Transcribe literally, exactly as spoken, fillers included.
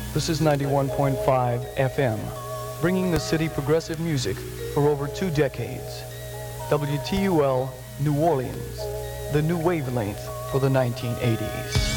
This is ninety-one point five F M, bringing the city progressive music for over two decades. W T U L, New Orleans, the new wavelength for the nineteen eighties.